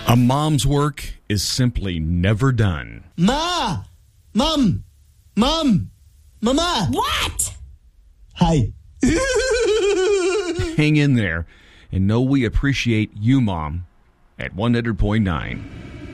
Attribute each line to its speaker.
Speaker 1: A mom's work is simply never done.
Speaker 2: Ma! Mom! Mom! Mama!
Speaker 3: What?
Speaker 2: Hi.
Speaker 1: Hang in there and know we appreciate you, Mom, at 100.9.